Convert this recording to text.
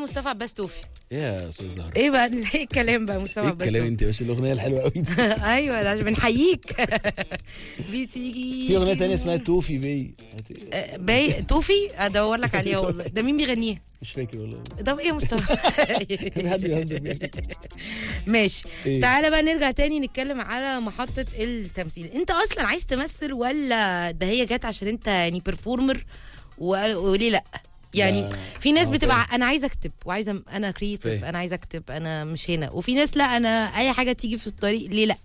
مصطفى عباس توفي. ايه يا استاذ زهره؟ ايه بقى ايه الكلام بقى مصطفى ايه عباس الكلام توفي؟ انت يا باشا، الاغنيه الحلوه قوي دي. ايوه ده عشان بنحييك. بتيجي في اغنيه تانية اسمها توفي بي. باي توفي ادور لك عليها والله. ده مين بيغنيها؟ مش فاكر والله. طب ايه مصطفى؟ في حد بيهزر بيها. ماشي. إيه؟ تعالى بقى نرجع تاني نتكلم على محطة التمثيل. انت اصلا عايز تمثل ولا ده هي جت عشان انت يعني بيرفورمر وليه لا؟ يعني في ناس بتبقى انا عايزه اكتب وعايزه انا كرييتيف، انا عايزه اكتب انا مش هنا، وفي ناس لا انا اي حاجه تيجي في الطريق ليه لا.